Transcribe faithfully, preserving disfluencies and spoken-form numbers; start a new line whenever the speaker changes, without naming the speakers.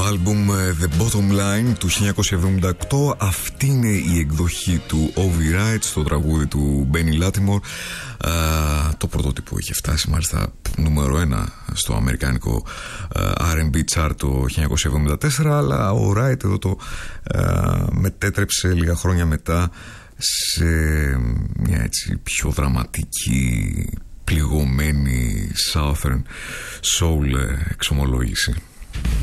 άλμπουμ The Bottom Line του χίλια εννιακόσια εβδομήντα οκτώ. Αυτή είναι η εκδοχή του Ovi Wright στο τραγούδι του Benny Lattimore. Α, το πρωτότυπο είχε φτάσει μάλιστα νούμερο ένα στο αμερικάνικο αρ εντ μπι chart το χίλια εννιακόσια εβδομήντα τέσσερα, αλλά ο Wright εδώ το α, μετέτρεψε λίγα χρόνια μετά σε μια έτσι πιο δραματική, πληγωμένη Southern Soul εξομολόγηση.